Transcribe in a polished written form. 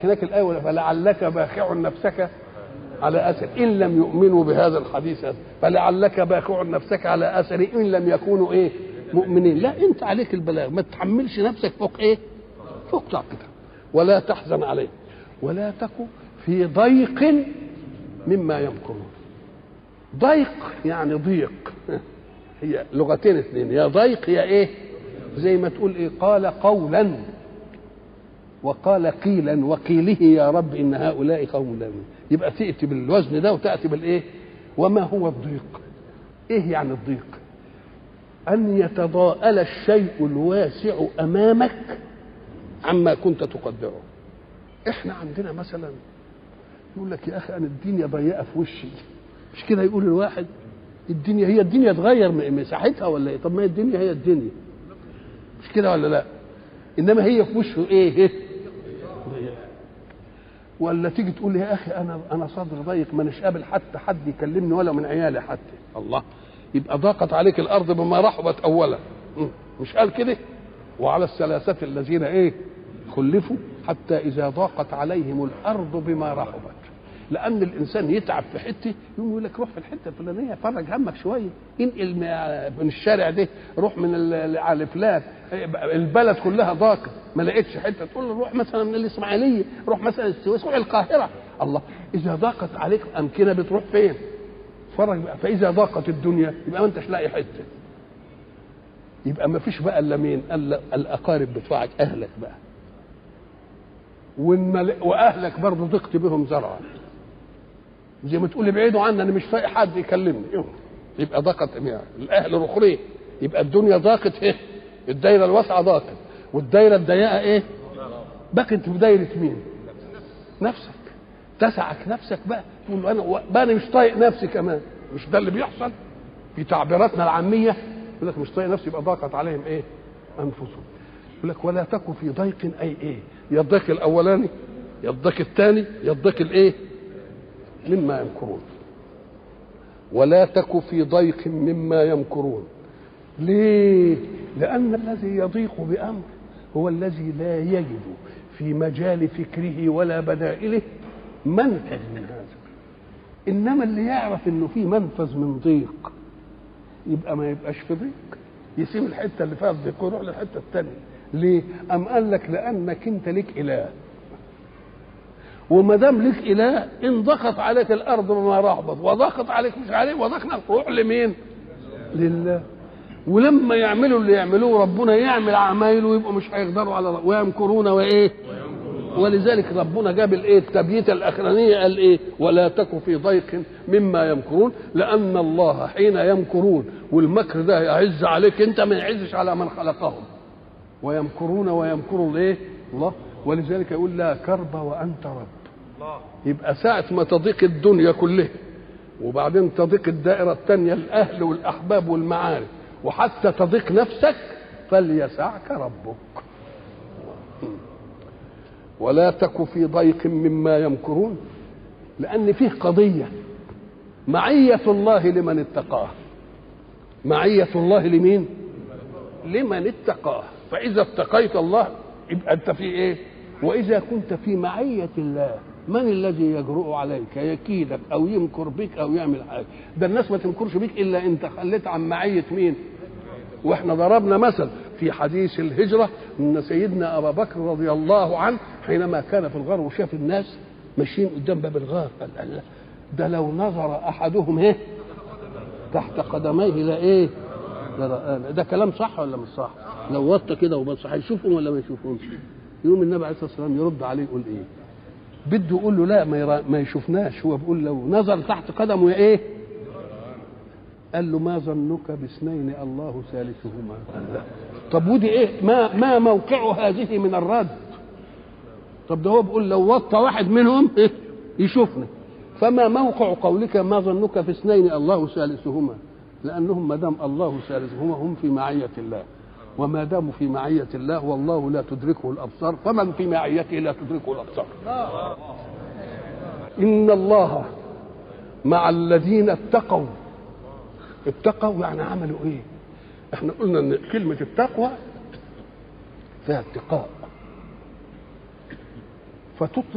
هناك الآية فلعلك باخع نفسك على أثر إن لم يؤمنوا بهذا الحديث فلعلك باخع نفسك على أثر إن لم يكونوا إيه مؤمنين. لا، أنت عليك البلاغ، ما تحملش نفسك فوق إيه فوق طاقتك. ولا تحزن عليه ولا تك في ضيق مما يمكرون. ضيق يعني ضيق، هي لغتين اثنين، يا ضيق يا ايه، زي ما تقول ايه قال قولا وقال قيلا وقيله يا رب ان هؤلاء قوم لا يؤمنون. يبقى تاتي بالوزن ده وتاتي بالايه. وما هو الضيق؟ ايه يعني الضيق؟ ان يتضاءل الشيء الواسع امامك عما كنت تقدره. احنا عندنا مثلا يقول لك يا اخي انا الدنيا ضيقه في وشي، مش كده يقول الواحد؟ الدنيا هي الدنيا تغير مساحتها ولا ايه؟ طب ما هي الدنيا هي الدنيا، مش كده ولا لا؟ انما هي في وشه ايه؟ ولا تيجي تقول يا اخي انا صدر ضيق، ما اناش قابل حتى حد يكلمني ولا من عيالي حتى. الله، يبقى ضاقت عليك الارض بما رحبت اولا، مش قال كده؟ وعلى الثلاثه الذين ايه خلفوا حتى اذا ضاقت عليهم الارض بما رحبت. لان الانسان يتعب في حته يقول لك روح في الحته الفلانيه فرج همك شويه، انقل من الشارع ده، روح من على فلان، البلد كلها ضاقت ما لقيتش حته، تقول له روح مثلا من الاسماعيليه، روح مثلا السويس، روح القاهره. الله، اذا ضاقت عليك امكنه بتروح فين؟ فرج بقى. فاذا ضاقت الدنيا يبقى ما انتش لاقي حته، يبقى ما فيش بقى الا مين؟ الا الاقارب بتوعك، اهلك بقى، واهلك برضه ضقت بهم زرعا، زي ما تقول بعيدوا عني انا مش فايق حد يكلمني، يبقى ضاقت الاهل رخرين. يبقى الدنيا ضاقت ايه؟ الدايره الواسعه ضاقت، والدايره الضيقه ايه؟ بقت في دايره مين؟ نفسك. تسعك نفسك بقى، تقول انا مش طايق نفسي كمان. مش ده اللي بيحصل في تعبيراتنا العاميه؟ يقول لك مش طايق نفسي، يبقى ضاقت عليهم ايه؟ انفسهم. يقول لك ولا تك في ضيق، اي ايه؟ يا الضيق الاولاني يا الضيق الثاني يا الضيق الايه؟ مما يمكرون. ولا تك في ضيق مما يمكرون. ليه؟ لأن الذي يضيق بأمر هو الذي لا يجد في مجال فكره ولا بدائله منفذ من هذا. إنما اللي يعرف إنه في منفذ من ضيق يبقى ما يبقاش في ضيق، يسيب الحتة اللي فيها الضيق ويروح للحتة الثانية. ليه؟ أم قال لك لأنك أنت ليك إله، وما دام لك اله ان ضاقت عليك الارض بما رحبت وضاقت عليك مش عليه وضاقنا، روح لمين؟ لله. ولما يعملوا اللي يعملوه ربنا يعمل عمايله ويبقوا مش هيقدروا على ويمكرون وايه؟ ولذلك ربنا جاب الايه التبييته الاخرانيه، قال ايه؟ ولا تك في ضيق مما يمكرون، لان الله حين يمكرون والمكر ده يعز عليك انت ما يعزش على من خلقهم. ويمكرون ويمكر الايه؟ الله. ولذلك يقول لا كرب وانت رب. يبقى ساعة ما تضيق الدنيا كلها وبعدين تضيق الدائرة الثانية الأهل والأحباب والمعارف وحتى تضيق نفسك فليسعك ربك. ولا تك في ضيق مما يمكرون، لأن فيه قضية معية الله لمن اتقاه. معية الله لمين؟ لمن اتقاه. فإذا اتقيت الله يبقى أنت في إيه؟ وإذا كنت في معية الله من الذي يجرؤ عليك يكيدك او يمكر بك او يعمل حاجه؟ ده الناس ما تمكرش بك الا انت خليت عن معيه مين؟ واحنا ضربنا مثل في حديث الهجره ان سيدنا ابا بكر رضي الله عنه حينما كان في الغار وشاف الناس ماشيين قدام باب الغار قال الله، ده لو نظر احدهم ايه تحت قدميه لا ايه؟ ده كلام صح ولا مش صح؟ لو وطى كده وبص هيشوفهم ولا ما يشوفهمش؟ يوم النبي عليه الصلاه والسلام يرد عليه يقول ايه؟ بده يقول له لا ما يشوفناش، هو بيقول لو نظر تحت قدمه ايه؟ قال له ما ظنك باثنين الله ثالثهما؟ طب ودي ايه؟ ما موقع هذه من الرد؟ طب ده هو بيقول لو وطى واحد منهم إيه؟ يشوفنا. فما موقع قولك ما ظنك باثنين الله ثالثهما؟ لانهم ما دام الله ثالثهما هم في معيه الله، وما داموا في معية الله والله لا تدركه الأبصار، فمن في معيته لا تدركه الأبصار. إن الله مع الذين اتقوا. اتقوا يعني عملوا إيه؟ احنا قلنا إن كلمة التقوى فيها اتقاء فتطلق